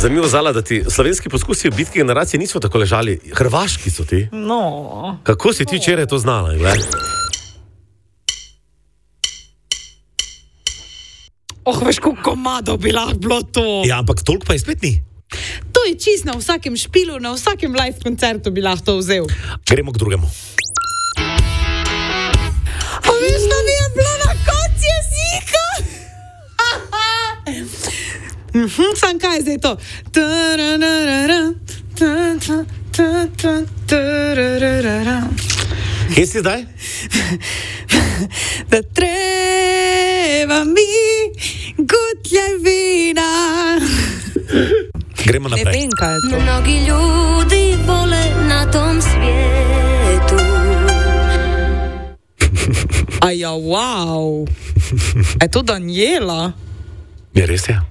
Zanimivo, Zala, da ti slovenski poskusi bitke generacije niso tako ležali. Hrvaški so ti. No. Kako si ti včeraj to znala, gled? Veš, koliko komadov bi lahko bilo to. Ja, ampak toliko pa je spet ni. To je čist na vsakem špilu, na vsakem live koncertu bi lahko to vzel. Gremo k drugemu. A veš, da mi je bilo na koncu jezika? Sam kaj je zdaj to? Kje si zdaj? Da treba mi gutljaj vina. Gremo Ne naprej. vem, kaj je to. Mnogi ljudi vole na tom svijetu. Aja, wow. Je to Daniela? Je res je?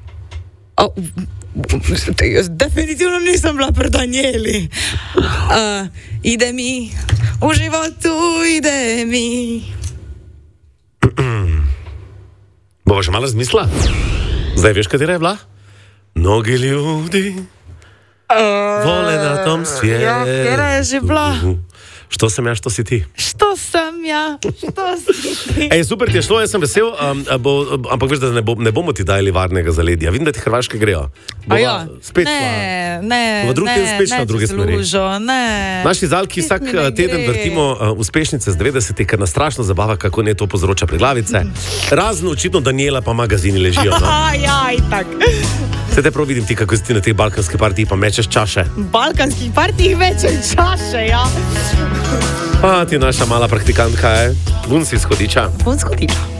Jaz definitivno nisem bila pri Danieli. Ide mi, v životu ide mi. Bova še malo razmisla? Zdaj veš, katera je bila? Mnogi ljudi vole na tom svijetu. Ja, katera je že bila? Što sem ja, što si ti? Što sem ja, što si ti? Ej, super ti je šlo, jaz sem vesel, ampak veš, da ne bomo ti dajali varnega zaledja. Vidim, da ti Hrvaške grejo. Ja. Spet v drugi teden spet na druge smeri. Naši Zalki vsak teden vrtimo uspešnice z 90-ih, ker nas strašno zabava, kako ne to povzroča preglavice. Razen očitno Daniela pa magazini ležijo. No? Ja, itak. Se te prav vidim ti, kako si ti na tej balkanski partiji pa mečeš čaše. Balkanskih partijih mečem čaše, ja. Pa ti naša mala praktikantka je. Bun si izhodiča. Bun izhodiča.